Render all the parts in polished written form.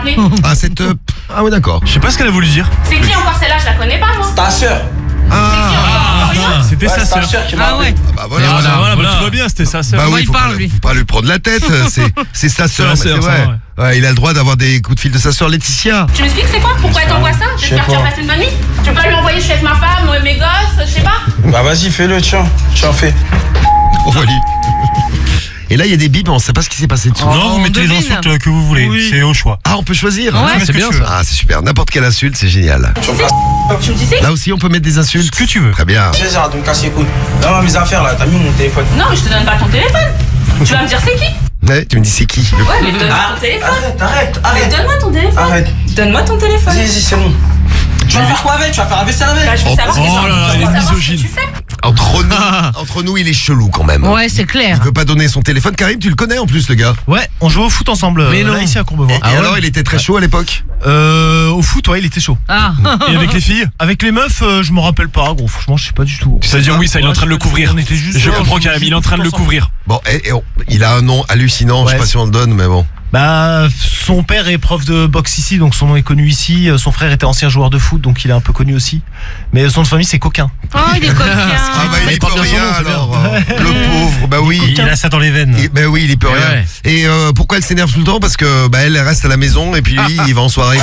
appelé? Ah, ah ouais, d'accord. Je sais pas ce qu'elle a voulu dire. C'est qui encore celle-là? Je la connais pas, moi. Ta sœur. C'était sa sœur. Qui m'a appelé. Ah bah voilà. Bah, tout va bien, c'était sa sœur. Bah oui, il faut parle, pas, lui. faut pas lui prendre la tête. C'est sa sœur, la mais sœur, c'est vrai. ça, Ouais, il a le droit d'avoir des coups de fil de sa sœur Laetitia. Tu m'expliques c'est quoi? Pourquoi elle t'envoie ça? J'espère que tu as passé une bonne nuit. Tu peux pas lui envoyer, je suis avec ma femme, mes gosses, je sais pas. Bah vas-y, fais-le, tiens. Tiens, fais. Oh, voilà. Et là, il y a des bips, on sait pas ce qui s'est passé dessous. Non, vous mettez les devine. insultes que vous voulez. Oui. C'est au choix. Ah, on peut choisir. Ouais, c'est bien ça. Ah, c'est super. N'importe quelle insulte, c'est génial. Tu me dis c'est? Là aussi, on peut mettre des insultes. Ce que tu veux. Très bien. C'est ça, donc casse les couilles. Là, mes affaires, là, t'as mis mon téléphone. Non, mais je te donne pas ton téléphone. Tu vas me dire c'est qui? Ouais, tu me dis c'est qui? Ouais, mais donne-moi ton téléphone. Arrête. Mais donne-moi ton téléphone. Arrête. Donne-moi ton téléphone. Vas-y, c'est bon. Tu vas faire quoi avec? Tu vas faire un vaisselle avec? Bah, je veux savoir ce que Oh là là, elle est savoir ce que misogyne. tu fais. Entre nous, il est chelou quand même. Ouais, c'est clair. Il veut pas donner son téléphone. Karim, tu le connais en plus, le gars. Ouais, on joue au foot ensemble. Mais non. Là, ici à Courbevoie. Et alors, il était très chaud à l'époque. Au foot, ouais, il était chaud. Ah. Et avec les filles? Avec les meufs, je me rappelle pas, gros. Franchement, je sais pas du tout. C'est-à-dire, oui, ça, il est en train de le couvrir. On était juste. Je comprends, Karim, il est en train de le couvrir. Bon, il a un nom hallucinant. Je sais Ouais. pas si on le donne, mais bon. Bah, son père est prof de boxe ici, donc son nom est connu ici. Son frère était ancien joueur de foot, donc il est un peu connu aussi. Mais son nom de famille, c'est Coquin. Oh, il est coquin. Ah bah il y peut porte bien son rien nom, c'est bien. alors. Le pauvre, bah oui. Il a ça dans les veines. Ben oui, il y peut Eh rien. ouais. Et pourquoi elle s'énerve tout le temps? Parce que bah elle reste à la maison et puis lui, il va en soirée.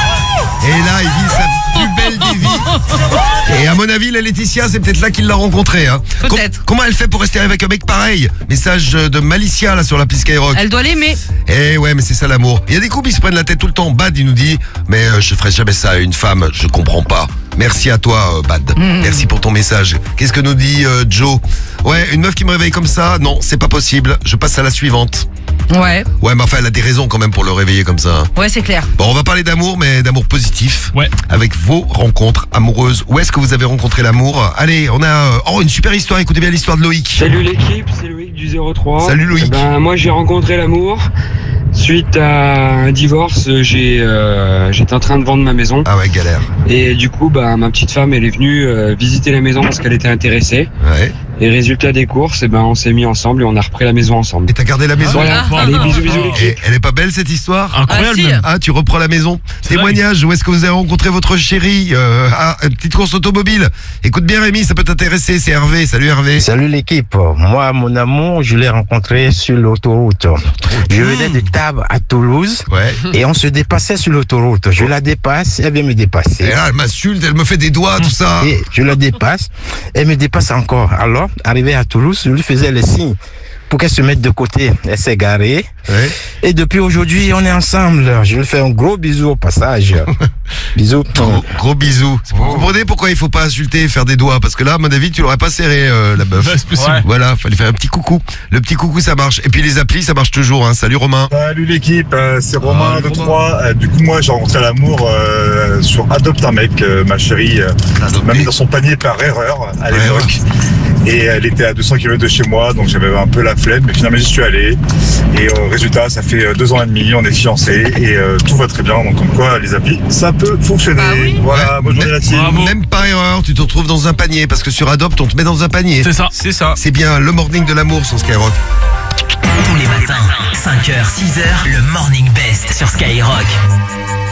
Et là, il vit sa plus belle des vies. Et à mon avis, la Laetitia, c'est peut-être là qu'il l'a rencontrée. Hein. Peut-être. Comment elle fait pour rester avec un mec pareil? Message de Malicia là sur la piste Skyrock. Elle doit l'aimer. Eh ouais, mais c'est ça l'amour. Il y a des couples, ils se prennent la tête tout le temps. Bad, il nous dit, mais je ferai jamais ça à une femme, je comprends pas. Merci à toi, Bad. Merci pour ton message. Qu'est-ce que nous dit Joe? Ouais, une meuf qui me réveille comme ça, non, c'est pas possible. Je passe à la suivante. Ouais. Ouais, mais enfin, elle a des raisons quand même pour le réveiller comme ça. Ouais, c'est clair. Bon, on va parler d'amour, mais d'amour positif. Ouais. Avec vos rencontres amoureuses. Où est-ce que vous avez rencontré l'amour? Allez, on a une super histoire. Écoutez bien l'histoire de Loïc. Salut l'équipe, c'est Loïc du 03. Salut Loïc. Eh ben, moi j'ai rencontré l'amour. Suite à un divorce, j'étais en train de vendre ma maison. Ah ouais, galère. Et du coup, ma petite femme, elle est venue visiter la maison parce qu'elle était intéressée. Ouais. Et résultat des courses, on s'est mis ensemble et on a repris la maison ensemble. Et t'as gardé la maison? Voilà, allez, bisous l'équipe. Et elle est pas belle cette histoire? Incroyable. Ah, si. même. Ah, tu reprends la maison. Témoignage, où est-ce que vous avez rencontré votre chérie? Une petite course automobile. Écoute bien Rémi, ça peut t'intéresser, c'est Hervé. Salut Hervé. Salut l'équipe. Moi, mon amour, je l'ai rencontré sur l'autoroute. Je venais de Tarbes à Toulouse Ouais. et on se dépassait sur l'autoroute. Je la dépasse, elle vient me Et dépasser. là, elle m'insulte, elle me fait des doigts, tout ça. Et je la dépasse, elle me dépasse encore. Alors, arrivé à Toulouse, je lui faisais les signes pour qu'elle se mette de côté. Elle s'est garée. Ouais. Et depuis aujourd'hui, on est ensemble. Je lui fais un gros bisou au passage. Bisous. Gros bisous. Vous comprenez pourquoi il faut pas insulter et faire des doigts? Parce que là, à mon avis, tu l'aurais pas serré, la meuf. Ouais, c'est possible. Voilà, fallait faire un petit coucou. Le petit coucou, ça marche. Et puis les applis, ça marche toujours. Hein. Salut Romain. Salut l'équipe, c'est Romain Salut, de Troyes. Du coup, moi j'ai rencontré l'amour sur Adopte un mec. Ma chérie m'a mis dans son panier par erreur à l'époque. Et elle était à 200 km de chez moi, donc j'avais un peu la flemme, mais finalement j'y suis allé. Et résultat, ça fait 2 ans et demi, on est fiancés et tout va très bien. Donc comme quoi, les applis, ça peut fonctionner. Ah oui. Voilà, bonne journée la team. Bravo. Même par erreur, tu te retrouves dans un panier. Parce que sur Adopt, on te met dans un panier. C'est ça. C'est ça. C'est bien le morning de l'amour sur Skyrock. Tous les matins, 5h, 6h, le Morning Best sur Skyrock.